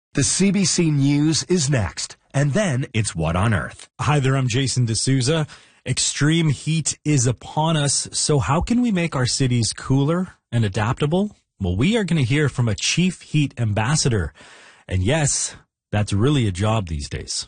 The CBC News is next, and then it's What on Earth. Hi there, I'm Jason D'Souza. Extreme heat is upon us, so how can we make our cities cooler and adaptable? Well, we are going to hear from a chief heat ambassador. And yes, that's really a job these days.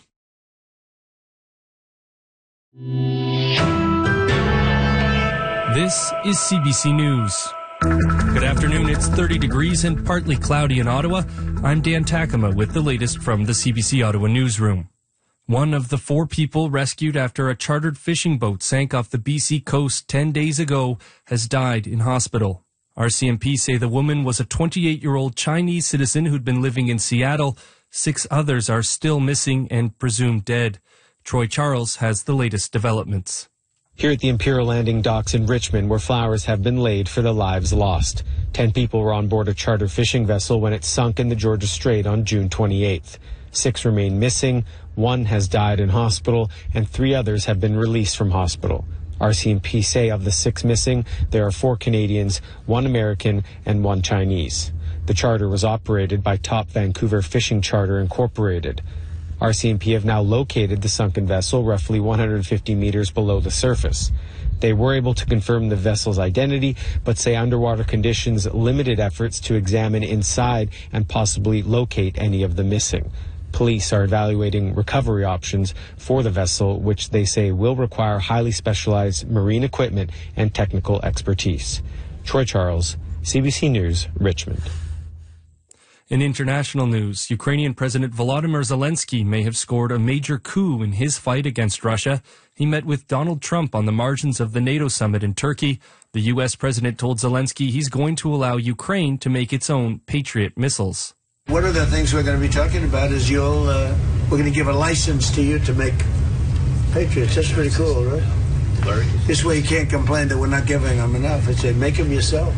This is CBC News. Good afternoon. It's 30 degrees and partly cloudy in Ottawa. I'm Dan Takama with the latest from the CBC Ottawa newsroom. One of the 4 people rescued after a chartered fishing boat sank off the BC coast 10 days ago has died in hospital. RCMP say the woman was a 28-year-old Chinese citizen who'd been living in Seattle. 6 others are still missing and presumed dead. Troy Charles has the latest developments. Here at the Imperial Landing docks in Richmond, where flowers have been laid for the lives lost. 10 people were on board a charter fishing vessel when it sunk in the Georgia Strait on June 28th. 6 remain missing, 1 has died in hospital, and 3 others have been released from hospital. RCMP say of the 6 missing, there are 4 Canadians, 1 American, and 1 Chinese. The charter was operated by Top Vancouver Fishing Charter Incorporated. RCMP have now located the sunken vessel roughly 150 meters below the surface. They were able to confirm the vessel's identity, but say underwater conditions limited efforts to examine inside and possibly locate any of the missing. Police are evaluating recovery options for the vessel, which they say will require highly specialized marine equipment and technical expertise. Troy Charles, CBC News, Richmond. In international news, Ukrainian President Volodymyr Zelensky may have scored a major coup in his fight against Russia. He met with Donald Trump on the margins of the NATO summit in Turkey. The U.S. president told Zelensky he's going to allow Ukraine to make its own Patriot missiles. One of the things we're going to be talking about is we're going to give a license to you to make Patriots. That's pretty cool, right? Larry. This way you can't complain that we're not giving them enough. It's say, make them yourself.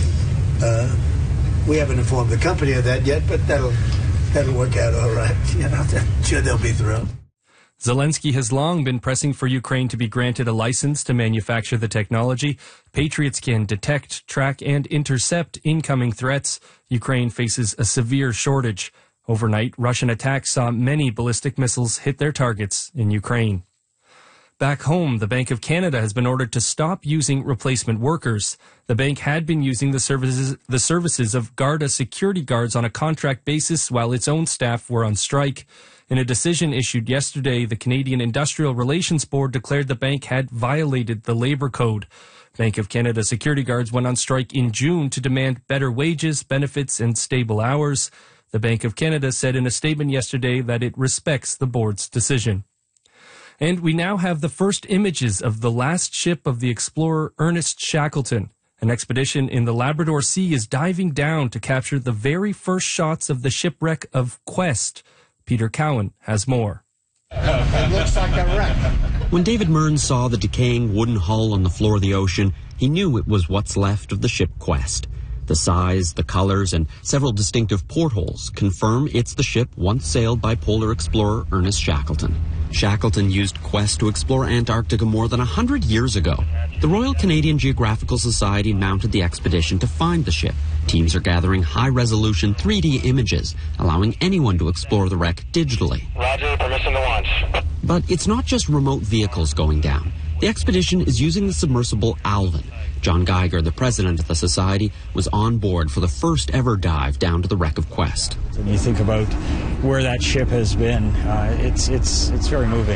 We haven't informed the company of that yet, but that'll work out all right. You know, I'm sure they'll be thrilled. Zelensky has long been pressing for Ukraine to be granted a license to manufacture the technology. Patriots can detect, track, and intercept incoming threats. Ukraine faces a severe shortage. Overnight, Russian attacks saw many ballistic missiles hit their targets in Ukraine. Back home, the Bank of Canada has been ordered to stop using replacement workers. The bank had been using the services of Garda security guards on a contract basis while its own staff were on strike. In a decision issued yesterday, the Canadian Industrial Relations Board declared the bank had violated the labor code. Bank of Canada security guards went on strike in June to demand better wages, benefits, and stable hours. The Bank of Canada said in a statement yesterday that it respects the board's decision. And we now have the first images of the last ship of the explorer Ernest Shackleton. An expedition in the Labrador Sea is diving down to capture the very first shots of the shipwreck of Quest. Peter Cowan has more. It looks like a wreck. When David Mearns saw the decaying wooden hull on the floor of the ocean, he knew it was what's left of the ship Quest. The size, the colors, and several distinctive portholes confirm it's the ship once sailed by polar explorer Ernest Shackleton. Shackleton used Quest to explore Antarctica more than 100 years ago. The Royal Canadian Geographical Society mounted the expedition to find the ship. Teams are gathering high-resolution 3D images, allowing anyone to explore the wreck digitally. Roger, permission to launch. But it's not just remote vehicles going down. The expedition is using the submersible Alvin. John Geiger, the president of the society, was on board for the first ever dive down to the wreck of Quest. When you think about where that ship has been, it's very moving.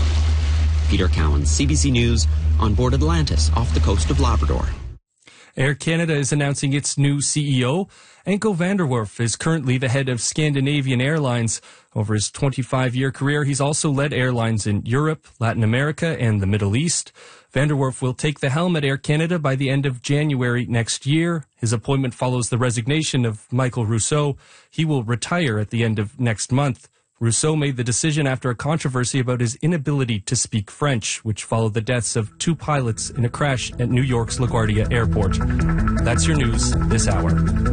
Peter Cowan, CBC News, on board Atlantis off the coast of Labrador. Air Canada is announcing its new CEO. Anko van der Werf is currently the head of Scandinavian Airlines. Over his 25-year career, he's also led airlines in Europe, Latin America, and the Middle East. Van der Werf will take the helm at Air Canada by the end of January next year. His appointment follows the resignation of Michael Rousseau. He will retire at the end of next month. Rousseau made the decision after a controversy about his inability to speak French, which followed the deaths of 2 pilots in a crash at New York's LaGuardia Airport. That's your news this hour.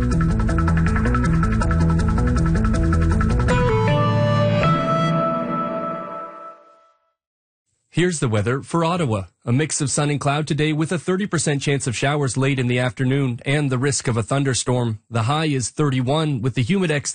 Here's the weather for Ottawa. A mix of sun and cloud today with a 30% chance of showers late in the afternoon and the risk of a thunderstorm. The high is 31 with the humidex